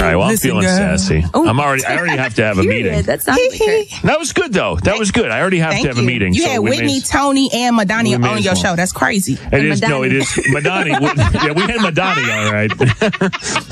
right. Well, Listen, I'm feeling girl. sassy. Oh. I already have to have a Period. meeting. That sounds like her. That was good, though. That was good. I already have to have a meeting. You so had we Whitney, may- Tony, and Madonna we may on as your well. show. That's crazy. It is. No, it is. Madani. Yeah, we had Madani, all right.